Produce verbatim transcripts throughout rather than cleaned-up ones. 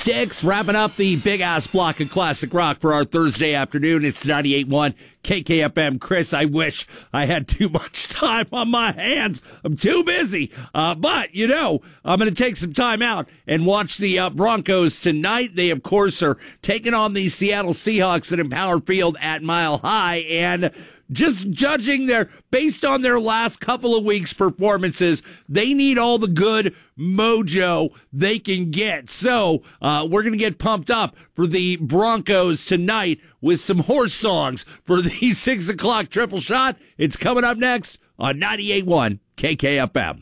Styx, wrapping up the big-ass block of classic rock for our Thursday afternoon. It's ninety-eight point one K K F M. Chris, I wish I had too much time on my hands. I'm too busy. Uh, but, you know, I'm going to take some time out and watch the uh, Broncos tonight. They, of course, are taking on the Seattle Seahawks at Empower Field at Mile High. And just judging their, based on their last couple of weeks' performances, they need all the good mojo they can get. So uh, we're going to get pumped up for the Broncos tonight with some horse songs for the six o'clock triple shot. It's coming up next on ninety-eight point one K K F M.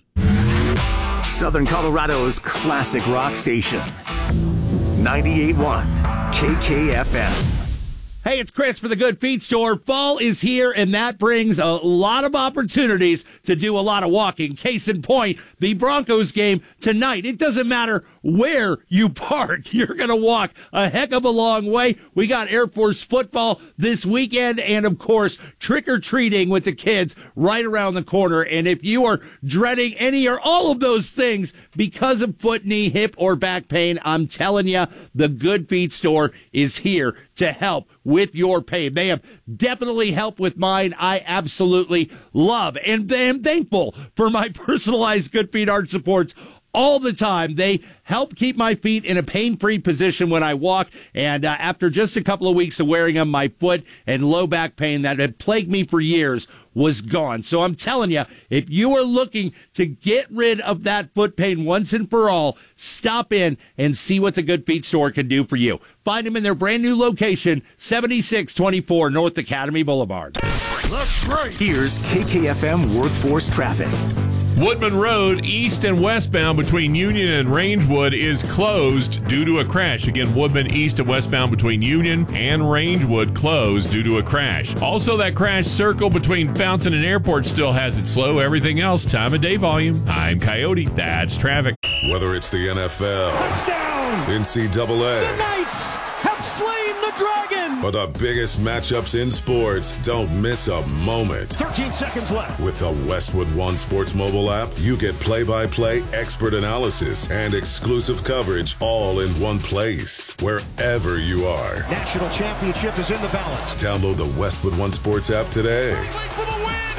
Southern Colorado's classic rock station. ninety-eight point one K K F M. Hey, it's Chris for the Good Feet Store. Fall is here, and that brings a lot of opportunities to do a lot of walking. Case in point, the Broncos game tonight. It doesn't matter where you park. You're going to walk a heck of a long way. We got Air Force football this weekend, and, of course, trick-or-treating with the kids right around the corner. And if you are dreading any or all of those things because of foot, knee, hip, or back pain, I'm telling you, the Good Feet Store is here to help with your pain. They have definitely helped with mine. I absolutely love and am thankful for my personalized Good Feet arch supports all the time. They help keep my feet in a pain-free position when I walk, and uh, after just a couple of weeks of wearing them, my foot and low back pain that had plagued me for years was gone. So I'm telling you, if you are looking to get rid of that foot pain once and for all, stop in and see what the Good Feet Store can do for you. Find them in their brand new location, seventy-six twenty-four North Academy Boulevard. Looks great. Here's K K F M Workforce Traffic. Woodman Road, east and westbound between Union and Rangewood, is closed due to a crash. Again, Woodman east and westbound between Union and Rangewood closed due to a crash. Also, that crash circle between Fountain and Airport still has it slow. Everything else, time of day volume. I'm Coyote. That's traffic. Whether it's the N F L, touchdown, N C double A, the Knights have slain the dragon, or the biggest matchups in sports, don't miss a moment. thirteen seconds left. With the Westwood One Sports mobile app, you get play-by-play expert analysis and exclusive coverage all in one place, wherever you are. National championship is in the balance. Download the Westwood One Sports app today. For the win.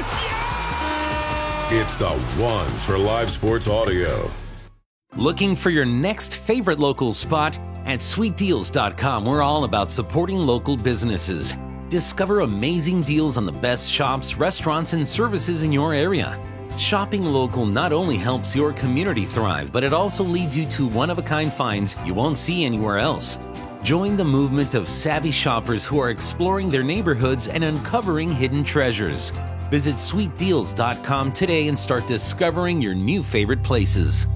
Yeah! It's the one for live sports audio. Looking for your next favorite local spot? At sweet deals dot com, we're all about supporting local businesses. Discover amazing deals on the best shops, restaurants, and services in your area. Shopping local not only helps your community thrive, but it also leads you to one-of-a-kind finds you won't see anywhere else. Join the movement of savvy shoppers who are exploring their neighborhoods and uncovering hidden treasures. Visit sweet deals dot com today and start discovering your new favorite places.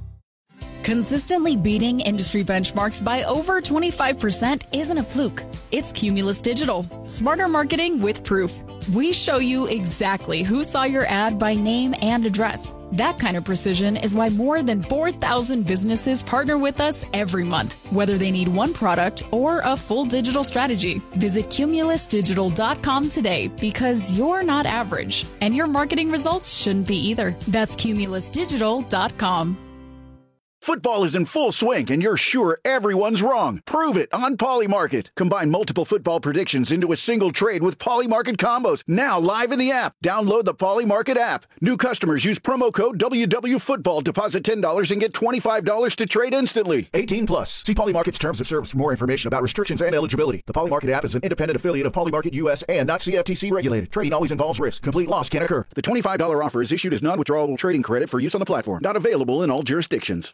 Consistently beating industry benchmarks by over twenty-five percent isn't a fluke. It's Cumulus Digital. Smarter marketing with proof. We show you exactly who saw your ad by name and address. That kind of precision is why more than four thousand businesses partner with us every month, whether they need one product or a full digital strategy. Visit Cumulus Digital dot com today because you're not average, and your marketing results shouldn't be either. That's Cumulus Digital dot com. Football is in full swing, and you're sure everyone's wrong. Prove it on Polymarket. Combine multiple football predictions into a single trade with Polymarket combos. Now live in the app. Download the Polymarket app. New customers use promo code W W Football. Deposit ten dollars and get twenty-five dollars to trade instantly. eighteen plus. See Polymarket's terms of service for more information about restrictions and eligibility. The Polymarket app is an independent affiliate of Polymarket U S and not C F T C regulated. Trading always involves risk. Complete loss can occur. The twenty-five dollars offer is issued as non-withdrawable trading credit for use on the platform. Not available in all jurisdictions.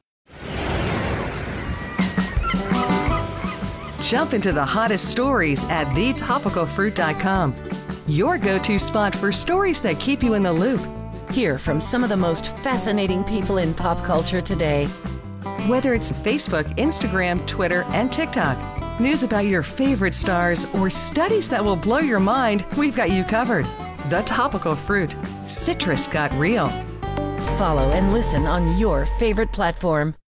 Jump into the hottest stories at the topical fruit dot com. Your go-to spot for stories that keep you in the loop. Hear from some of the most fascinating people in pop culture today. Whether it's Facebook, Instagram, Twitter, and TikTok, news about your favorite stars, or studies that will blow your mind, we've got you covered. The Topical Fruit. Citrus got real. Follow and listen on your favorite platform.